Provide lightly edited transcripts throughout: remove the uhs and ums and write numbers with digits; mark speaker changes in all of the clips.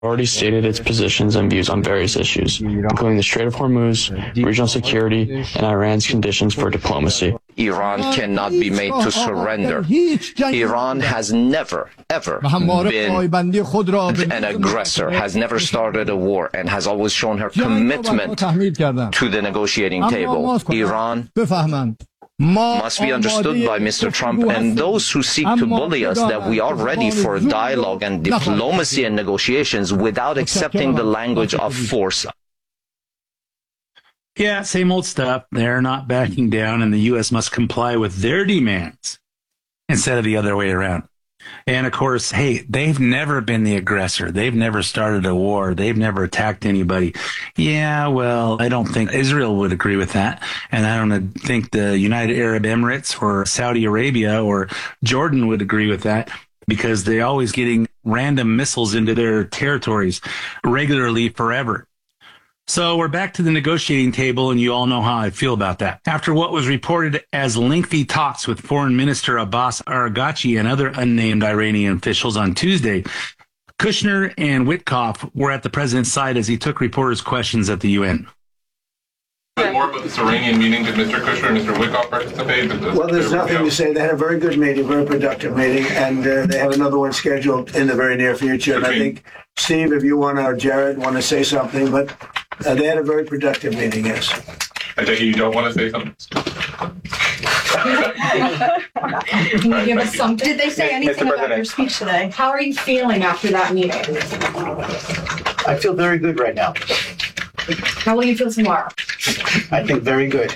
Speaker 1: already stated its positions and views on various issues, including the Strait of Hormuz, regional security, and Iran's conditions for diplomacy.
Speaker 2: Iran cannot be made to surrender. Iran has never, ever been an aggressor, has never started a war, and has always shown her commitment to the negotiating table. Iran must be understood by Mr. Trump and those who seek to bully us that we are ready for dialogue and diplomacy and negotiations without accepting the language of force.
Speaker 3: Yeah, same old stuff. They're not backing down, and the U.S. must comply with their demands instead of the other way around. And of course, hey, they've never been the aggressor. They've never started a war. They've never attacked anybody. Yeah, well, I don't think Israel would agree with that. And I don't think the United Arab Emirates or Saudi Arabia or Jordan would agree with that, because they're always getting random missiles into their territories regularly forever. So we're back to the negotiating table, and you all know how I feel about that. After what was reported as lengthy talks with Foreign Minister Abbas Araghchi and other unnamed Iranian officials on Tuesday, Kushner and Witkoff were at the president's side as he took reporters' questions at the UN.
Speaker 4: More about this Iranian meeting. Did Mr. Kushner and Mr. Witkoff participate?
Speaker 5: Well, there's nothing to say. They had a very good meeting, very productive meeting, and they have another one scheduled in the very near future. And I think, Steve, if you want to, or Jared, want to say something, but they had a very productive meeting, yes.
Speaker 4: I take it you don't want to say something?
Speaker 6: Can you give us something? Did they say anything about your speech today? How are you feeling after that meeting?
Speaker 7: I feel very good right now.
Speaker 6: How will you feel tomorrow?
Speaker 7: I think very good.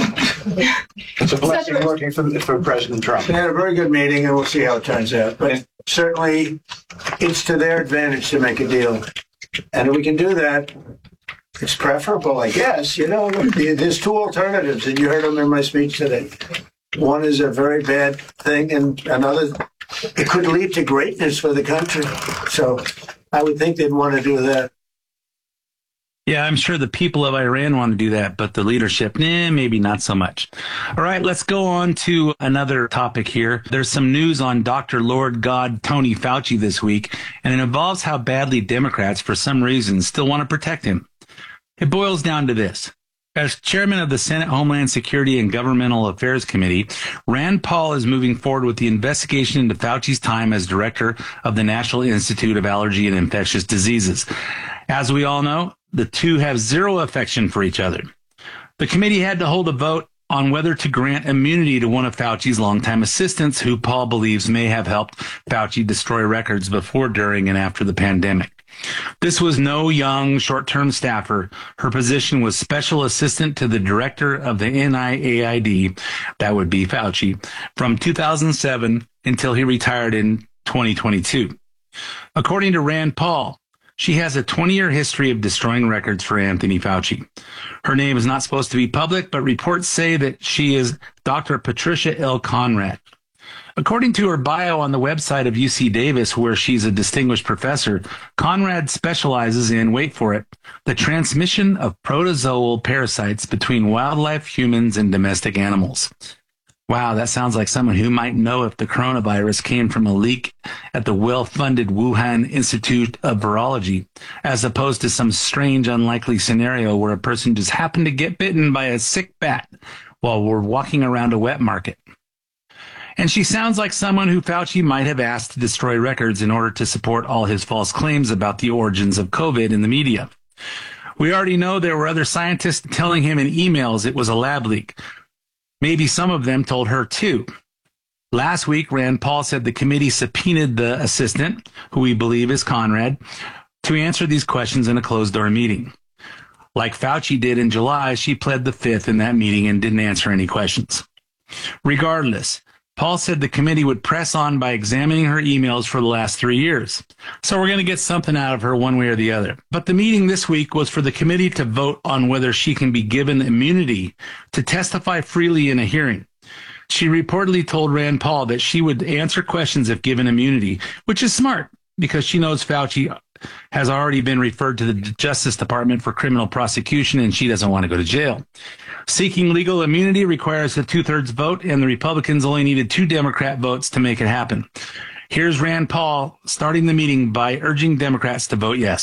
Speaker 7: It's a blessing working for President Trump.
Speaker 5: They had a very good meeting, and we'll see how it turns out. But certainly, it's to their advantage to make a deal. And if we can do that, it's preferable, I guess. You know, there's two alternatives, and you heard them in my speech today. One is a very bad thing, and another, it could lead to greatness for the country. So I would think they'd want to do that.
Speaker 3: Yeah, I'm sure the people of Iran want to do that, but the leadership, maybe not so much. All right, let's go on to another topic here. There's some news on Dr. Lord God Tony Fauci this week, and it involves how badly Democrats, for some reason, still want to protect him. It boils down to this. As chairman of the Senate Homeland Security and Governmental Affairs Committee, Rand Paul is moving forward with the investigation into Fauci's time as director of the National Institute of Allergy and Infectious Diseases. As we all know, the two have zero affection for each other. The committee had to hold a vote on whether to grant immunity to one of Fauci's longtime assistants, who Paul believes may have helped Fauci destroy records before, during, and after the pandemic. This was no young, short-term staffer. Her position was special assistant to the director of the NIAID, that would be Fauci, from 2007 until he retired in 2022. According to Rand Paul, she has a 20-year history of destroying records for Anthony Fauci. Her name is not supposed to be public, but reports say that she is Dr. Patricia L. Conrad. According to her bio on the website of UC Davis, where she's a distinguished professor, Conrad specializes in, wait for it, the transmission of protozoal parasites between wildlife, humans, and domestic animals. Wow, that sounds like someone who might know if the coronavirus came from a leak at the well-funded Wuhan Institute of Virology, as opposed to some strange, unlikely scenario where a person just happened to get bitten by a sick bat while we're walking around a wet market. And she sounds like someone who Fauci might have asked to destroy records in order to support all his false claims about the origins of COVID in the media. We already know there were other scientists telling him in emails it was a lab leak. Maybe some of them told her too. Last week, Rand Paul said the committee subpoenaed the assistant, who we believe is Conrad, to answer these questions in a closed-door meeting. Like Fauci did in July, she pled the fifth in that meeting and didn't answer any questions. Regardless, Paul said the committee would press on by examining her emails for the last 3 years. So we're going to get something out of her one way or the other. But the meeting this week was for the committee to vote on whether she can be given immunity to testify freely in a hearing. She reportedly told Rand Paul that she would answer questions if given immunity, which is smart because she knows Fauci has already been referred to the Justice Department for criminal prosecution and she doesn't want to go to jail. Seeking legal immunity requires a 2/3 vote, and the Republicans only needed 2 Democrat votes to make it happen. Here's Rand Paul starting the meeting by urging Democrats to vote yes.